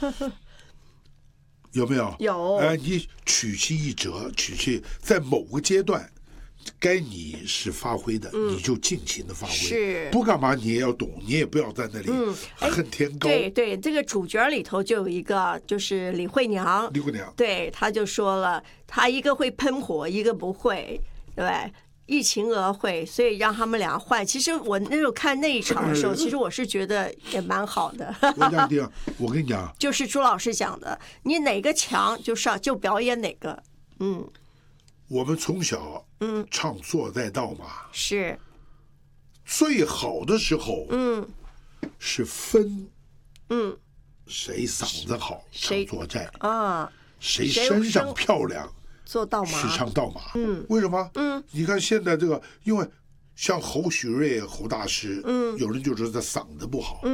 有没有？ 有。 你取其一折，取其在某个阶段，该你是发挥的，你就尽情的发挥。 是。 不干嘛你也要懂，你也不要在那里恨天高。 对对，这个主角里头就有一个，就是李慧娘。 李慧娘。 对，他就说了，他一个会喷火，一个不会，对吧？一情而会，所以让他们俩换。其实我那时候看那一场的时候，其实我是觉得也蛮好的。 我跟你讲， 就是朱老师讲的，你哪个强就表演哪个。 我们从小唱坐在道马， 是最好的时候，是分，谁嗓子好唱坐在啊， 谁身上漂亮。 做道马是唱道马，为什么？你看现在这个，因为像侯许瑞、侯大师，有人就说他嗓子不好，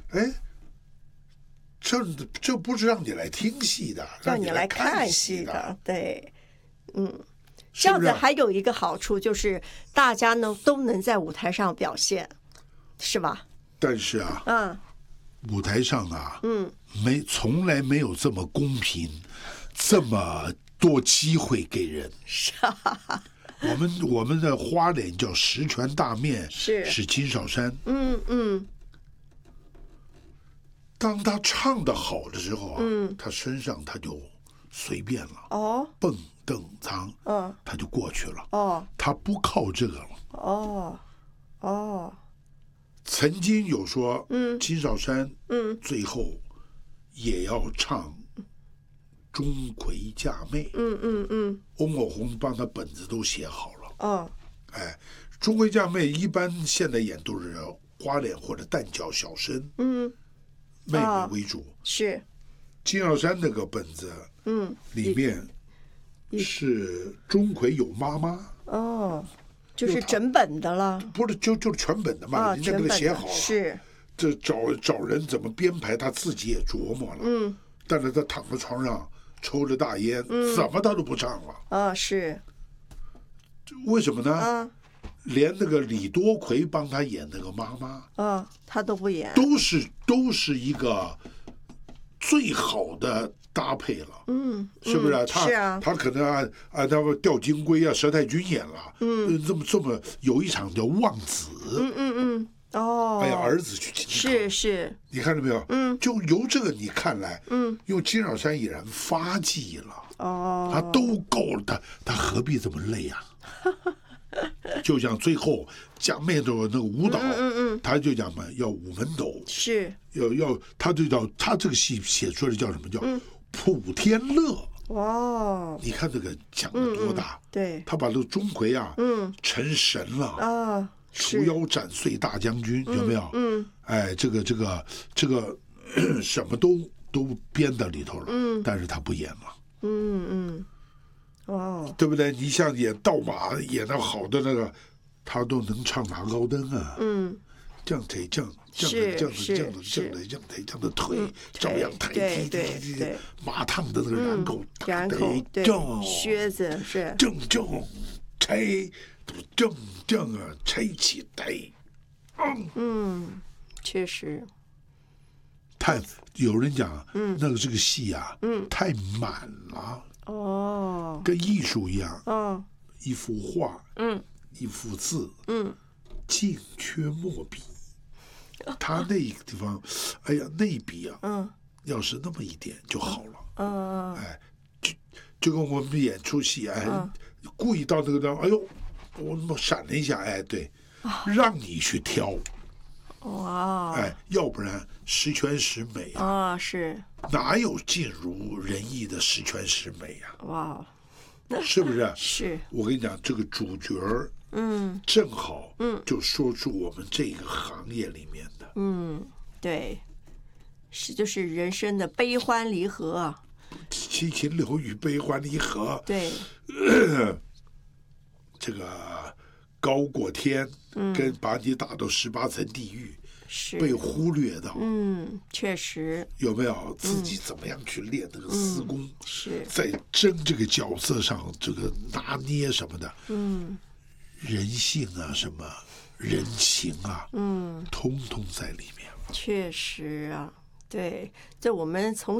这不是让你来听戏的， 让你来看戏的，对，这样子还有一个好处就是大家呢都能在舞台上表现，是吧？ 但是舞台上从来没有这么公平，这么多机会给人。 是我们的花脸叫十全大面， 是金少山。当他唱得好的时候他身上他就随便了，蹦蹬藏，他就过去了，他不靠这个了。曾经有说，金少山最后也要唱钟馗嫁妹，欧某红帮他本子都写好了。钟馗嫁妹一般现在演都是花脸或者旦角小生，妹妹为主。 是金小山那个本子，里面是钟馗有妈妈， 就是整本的了。 不是就是全本的嘛，人家给他写好了。 是这找人怎么编排，他自己也琢磨了。但是他躺在床上抽着大烟，怎么他都不唱了。 是为什么呢？连那个李多奎帮他演那个妈妈， 他都不演， 都是一个最好的搭配了，是不是？他可能他吊金龟啊，佘太君演了，这么有一场叫望子，哎呀，儿子去亲， 是， 你看到没有？就由这个你看来，因为金小山已然发迹了，他都够了，他何必这么累啊？就像最后讲妹的那个舞蹈，他就讲嘛，要五门斗， 是要，他就叫他这个戏写出来叫什么叫普天乐。你看这个讲的多大？对，他把这个钟馗成神了除妖斩碎大将军，有没有？这个什么都编到里头了，但是他不演了。对不对？你像演道马演得好的那个，他都能唱拿高灯啊。降腿降腿腿，照样抬对， 马趟的那个然口对，靴子是正吹吹起来。 确实。 有人讲，那个这个戏太满了。跟艺术一样，一幅画，一幅字，尽缺墨笔。他那个地方，哎呀，那一笔要是那么一点就好了。就跟我们演出戏，故意到那个地方，哎呦，我那么闪了一下，对，让你去挑。要不然十全十美是哪有尽如人意的十全十美是不是？ 是。 我跟你讲，这个主角正好就说出我们这个行业里面的对，就是人生的悲欢离合， 七情六欲，悲欢离合。 对， 这个高过天，跟把你打到18层地狱，被忽略到。 确实。 有没有自己怎么样去练这个私功？ 是在真这个角色上，这个拿捏什么的，人性啊，什么人情啊，通通在里面。 确实啊，对，这我们从